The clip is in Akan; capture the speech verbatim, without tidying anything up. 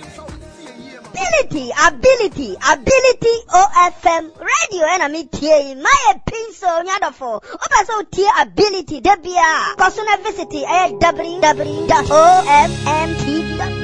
Ability, ability, ability O F M radio and I meet here my pencil nyadofo. Opa so tier ability debia. Cause visit w w w dot o f m t v dot com.